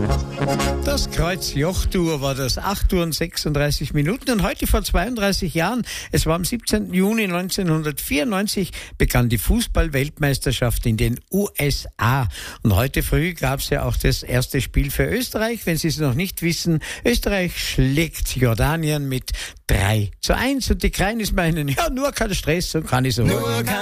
Das Kreuz-Joch-Tour war das 8 Uhr und 36 Minuten und heute vor 32 Jahren, es war am 17. Juni 1994, begann die Fußball-Weltmeisterschaft in den USA. Und heute früh gab es ja auch das erste Spiel für Österreich. Wenn Sie es noch nicht wissen, Österreich schlägt Jordanien mit 3:1 und die Kreinis meinen, ja, nur kein Stress und kann ich so.